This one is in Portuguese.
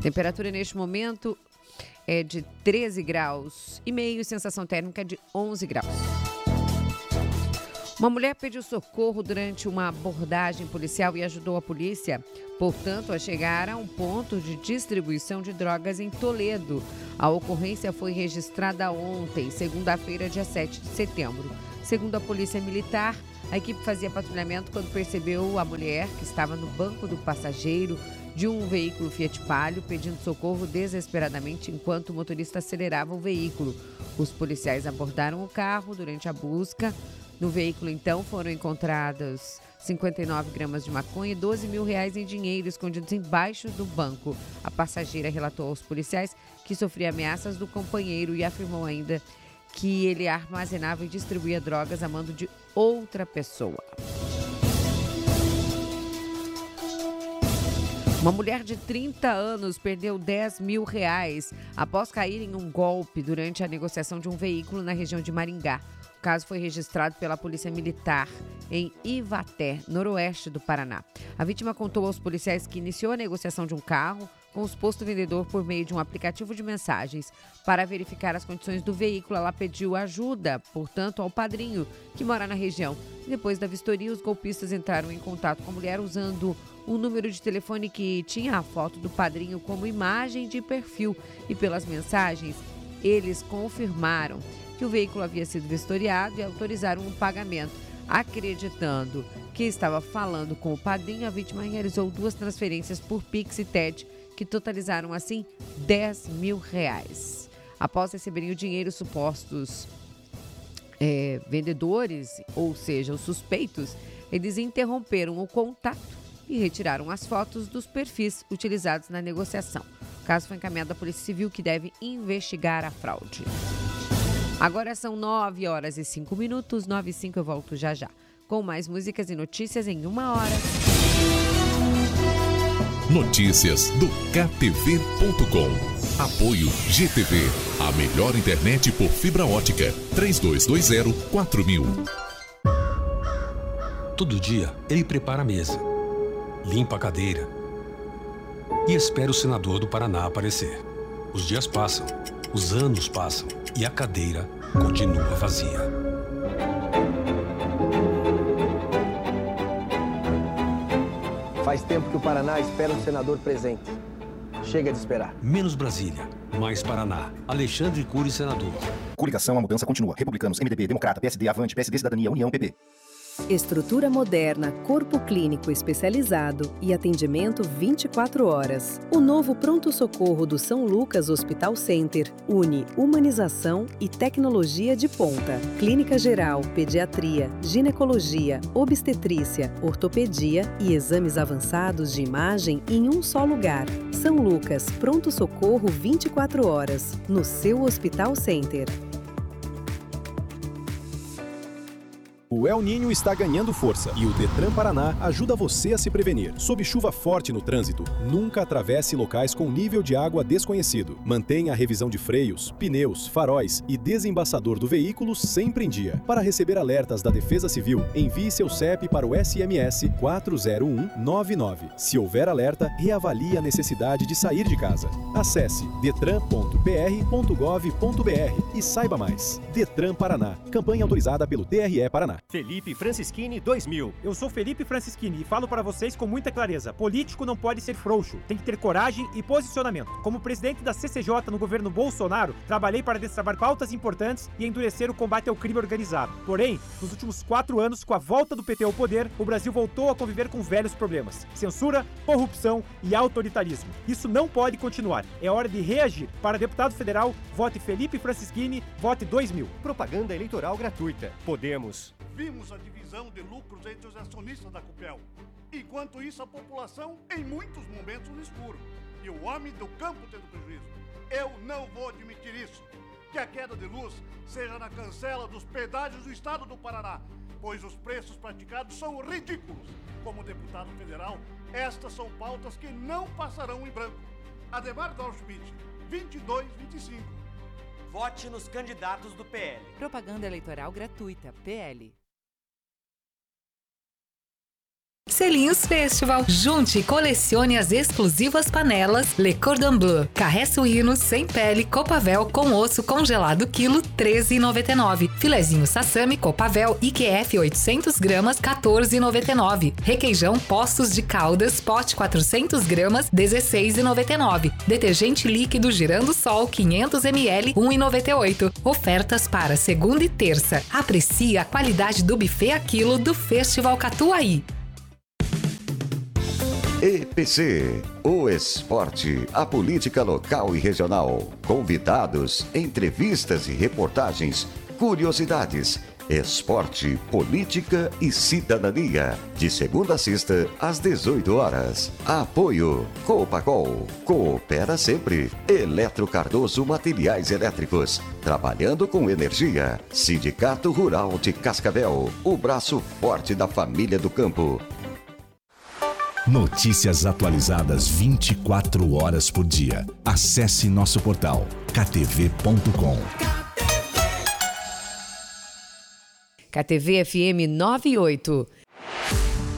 Temperatura neste momento é de 13 graus e meio, sensação térmica de 11 graus. Uma mulher pediu socorro durante uma abordagem policial e ajudou a polícia, portanto, a chegar a um ponto de distribuição de drogas em Toledo. A ocorrência foi registrada ontem, segunda-feira, dia 7 de setembro. Segundo a Polícia Militar, a equipe fazia patrulhamento quando percebeu a mulher que estava no banco do passageiro de um veículo Fiat Palio pedindo socorro desesperadamente enquanto o motorista acelerava o veículo. Os policiais abordaram o carro durante a busca. No veículo, então, foram encontradas 59 gramas de maconha e R$12 mil em dinheiro escondidos embaixo do banco. A passageira relatou aos policiais que sofria ameaças do companheiro e afirmou ainda que ele armazenava e distribuía drogas a mando de outra pessoa. Uma mulher de 30 anos perdeu R$10 mil após cair em um golpe durante a negociação de um veículo na região de Maringá. O caso foi registrado pela Polícia Militar em Ivaté, noroeste do Paraná. A vítima contou aos policiais que iniciou a negociação de um carro com o suposto vendedor por meio de um aplicativo de mensagens. Para verificar as condições do veículo, ela pediu ajuda, portanto, ao padrinho, que mora na região. Depois da vistoria, os golpistas entraram em contato com a mulher usando um número de telefone que tinha a foto do padrinho como imagem de perfil. E pelas mensagens, eles confirmaram que o veículo havia sido vistoriado e autorizaram o pagamento. Acreditando que estava falando com o padrinho, a vítima realizou 2 transferências por Pix e TED, que totalizaram assim R$10 mil. Após receberem o dinheiro, os supostos vendedores, ou seja, os suspeitos, eles interromperam o contato e retiraram as fotos dos perfis utilizados na negociação. O caso foi encaminhado à Polícia Civil, que deve investigar a fraude. Agora são 9h05, 9h05, eu volto já já, com mais músicas e notícias em 1 hora. Notícias do KTV.com. Apoio GTV, a melhor internet por fibra ótica. 3220-4000. Todo dia ele prepara a mesa, limpa a cadeira e espera o senador do Paraná aparecer. Os dias passam, os anos passam e a cadeira continua vazia. Faz tempo que o Paraná espera um senador presente. Chega de esperar. Menos Brasília, mais Paraná. Alexandre Cury, senador. Coligação, a mudança continua. Republicanos, MDB, Democrata, PSD, Avante, PSD, Cidadania, União, PP. Estrutura moderna, corpo clínico especializado e atendimento 24 horas. O novo pronto-socorro do São Lucas Hospital Center une humanização e tecnologia de ponta. Clínica geral, pediatria, ginecologia, obstetrícia, ortopedia e exames avançados de imagem em um só lugar. São Lucas, pronto-socorro 24 horas, no seu Hospital Center. O El Niño está ganhando força e o Detran Paraná ajuda você a se prevenir. Sob chuva forte no trânsito, nunca atravesse locais com nível de água desconhecido. Mantenha a revisão de freios, pneus, faróis e desembaçador do veículo sempre em dia. Para receber alertas da Defesa Civil, envie seu CEP para o SMS 40199. Se houver alerta, reavalie a necessidade de sair de casa. Acesse detran.pr.gov.br e saiba mais. Detran Paraná, campanha autorizada pelo TRE Paraná. Felipe Francischini 2000. Eu sou Felipe Francischini e falo para vocês com muita clareza. Político não pode ser frouxo, tem que ter coragem e posicionamento. Como presidente da CCJ no governo Bolsonaro, trabalhei para destravar pautas importantes e endurecer o combate ao crime organizado. Porém, nos últimos 4 anos, com a volta do PT ao poder, o Brasil voltou a conviver com velhos problemas: censura, corrupção e autoritarismo. Isso não pode continuar. É hora de reagir. Para deputado federal, vote Felipe Francischini, vote 2000. Propaganda eleitoral gratuita. Podemos. Vimos a divisão de lucros entre os acionistas da Copel. Enquanto isso, a população, em muitos momentos, no escuro. E o homem do campo tendo prejuízo. Eu não vou admitir isso. Que a queda de luz seja na cancela dos pedágios do estado do Paraná, pois os preços praticados são ridículos. Como deputado federal, estas são pautas que não passarão em branco. Ademar Dorschmidt, 2225. Vote nos candidatos do PL. Propaganda eleitoral gratuita, PL. Selinhos Festival. Junte e colecione as exclusivas panelas Le Cordon Bleu. Carré suíno sem pele Copavel com osso congelado quilo R$13,99. Filezinho Sassami Copavel IQF 800 gramas R$14,99. Requeijão Postos de Caldas pote 400 gramas R$16,99. Detergente líquido Girando Sol 500 ml R$1,98. Ofertas para segunda e terça. Aprecie a qualidade do buffet a quilo do Festival Catuaí. EPC, o esporte, a política local e regional, convidados, entrevistas e reportagens, curiosidades, esporte, política e cidadania, de segunda a sexta às 18 horas. Apoio Copacol, coopera sempre. Eletro Cardoso Materiais Elétricos, trabalhando com energia. Sindicato Rural de Cascavel, o braço forte da família do campo. Notícias atualizadas 24 horas por dia. Acesse nosso portal ktv.com. KTV FM 98.